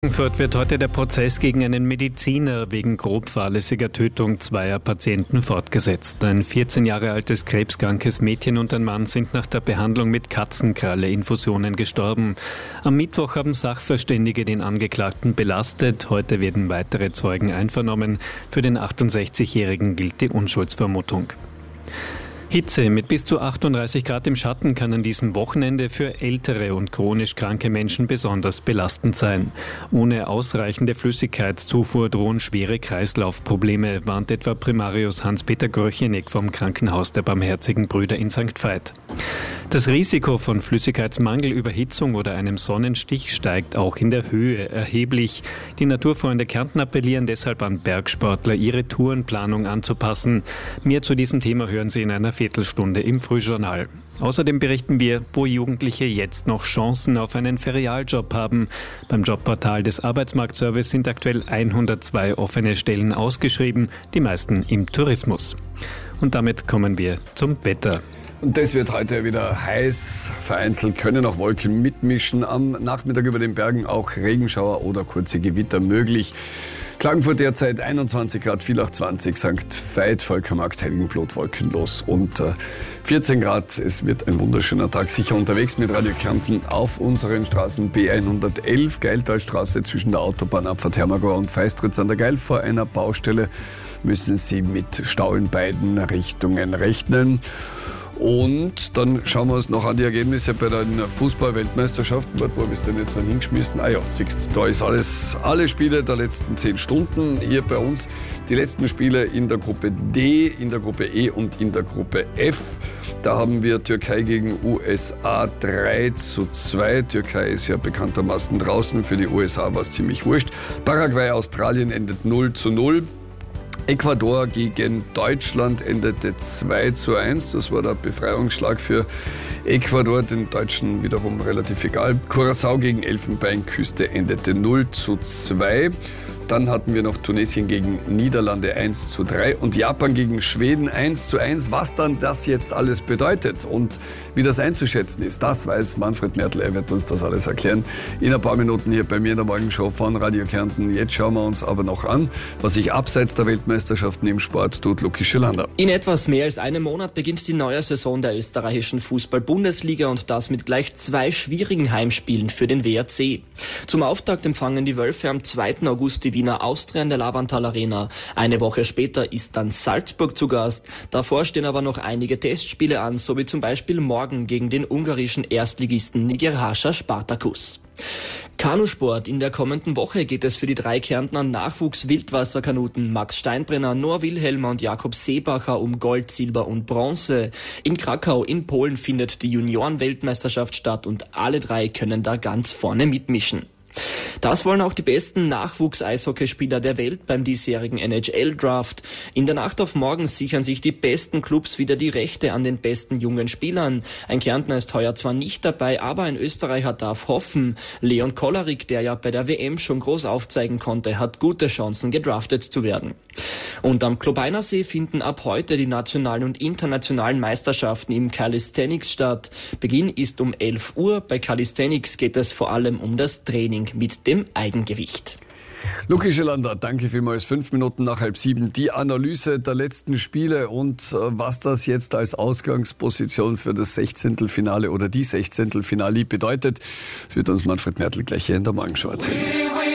In Frankfurt wird heute der Prozess gegen einen Mediziner wegen grob fahrlässiger Tötung zweier Patienten fortgesetzt. Ein 14 Jahre altes krebskrankes Mädchen und ein Mann sind nach der Behandlung mit Katzenkralle-Infusionen gestorben. Am Mittwoch haben Sachverständige den Angeklagten belastet. Heute werden weitere Zeugen einvernommen. Für den 68-Jährigen gilt die Unschuldsvermutung. Hitze mit bis zu 38 Grad im Schatten kann an diesem Wochenende für ältere und chronisch kranke Menschen besonders belastend sein. Ohne ausreichende Flüssigkeitszufuhr drohen schwere Kreislaufprobleme, warnt etwa Primarius Hans-Peter Gröchenig vom Krankenhaus der Barmherzigen Brüder in St. Veit. Das Risiko von Flüssigkeitsmangel, Überhitzung oder einem Sonnenstich steigt auch in der Höhe erheblich. Die Naturfreunde Kärnten appellieren deshalb an Bergsportler, ihre Tourenplanung anzupassen. Mehr zu diesem Thema hören Sie in einer Viertelstunde im Frühjournal. Außerdem berichten wir, wo Jugendliche jetzt noch Chancen auf einen Ferialjob haben. Beim Jobportal des Arbeitsmarktservice sind aktuell 102 offene Stellen ausgeschrieben, die meisten im Tourismus. Und damit kommen wir zum Wetter. Und das wird heute wieder heiß. Vereinzelt können auch Wolken mitmischen. Am Nachmittag über den Bergen auch Regenschauer oder kurze Gewitter möglich. Klagenfurt derzeit 21 Grad, Villach 20, St. Veit, Völkermarkt, Heiligenblut wolkenlos und 14 Grad. Es wird ein wunderschöner Tag, sicher unterwegs mit Radio Kärnten auf unseren Straßen B111, Geiltalstraße zwischen der Autobahnabfahrt Hermagor und Feistritz an der Geil. Vor einer Baustelle müssen Sie mit Stau in beiden Richtungen rechnen. Und dann schauen wir uns noch an die Ergebnisse bei den Fußball-Weltmeisterschaften. Wo habe ich denn jetzt noch hingeschmissen? Ah ja, siehst du, da ist alle Spiele der letzten 10 Stunden hier bei uns. Die letzten Spiele in der Gruppe D, in der Gruppe E und in der Gruppe F. Da haben wir Türkei gegen USA 3:2. Türkei ist ja bekanntermaßen draußen. Für die USA war es ziemlich wurscht. Paraguay, Australien endet 0:0. Ecuador gegen Deutschland endete 2:1. Das war der Befreiungsschlag für Ecuador, den Deutschen wiederum relativ egal. Curaçao gegen Elfenbeinküste endete 0:2. Dann hatten wir noch Tunesien gegen Niederlande 1:3 und Japan gegen Schweden 1:1. Was dann das jetzt alles bedeutet und wie das einzuschätzen ist, das weiß Manfred Mertl. Er wird uns das alles erklären in ein paar Minuten hier bei mir in der Morgenshow von Radio Kärnten. Jetzt schauen wir uns aber noch an, was sich abseits der Weltmeisterschaften im Sport tut. Luki Schillander. In etwas mehr als einem Monat beginnt die neue Saison der österreichischen Fußball-Bundesliga und das mit gleich 2 schwierigen Heimspielen für den WRC. Zum Auftakt empfangen die Wölfe am 2. August die Wiener Austria in der Lavantal Arena. Eine Woche später ist dann Salzburg zu Gast. Davor stehen aber noch einige Testspiele an, so wie zum Beispiel morgen gegen den ungarischen Erstligisten Nyíregyháza Spartakus. Kanusport. In der kommenden Woche geht es für die 3 Kärntner Nachwuchs-Wildwasserkanuten Max Steinbrenner, Noah Wilhelmer und Jakob Seebacher um Gold, Silber und Bronze. In Krakau in Polen findet die Junioren-Weltmeisterschaft statt und alle 3 können da ganz vorne mitmischen. Das wollen auch die besten Nachwuchs-Eishockeyspieler der Welt beim diesjährigen NHL-Draft. In der Nacht auf morgen sichern sich die besten Clubs wieder die Rechte an den besten jungen Spielern. Ein Kärntner ist heuer zwar nicht dabei, aber ein Österreicher darf hoffen. Leon Kollarik, der ja bei der WM schon groß aufzeigen konnte, hat gute Chancen, gedraftet zu werden. Und am Klobeinersee finden ab heute die nationalen und internationalen Meisterschaften im Calisthenics statt. Beginn ist um 11 Uhr. Bei Calisthenics geht es vor allem um das Training mit dem Eigengewicht. Luki Schillander, danke vielmals. 5 Minuten nach 6:30. Die Analyse der letzten Spiele und was das jetzt als Ausgangsposition für das 16. Finale oder die 16. Finale bedeutet, das wird uns Manfred Mertl gleich hier in der Morgenshow erzählen.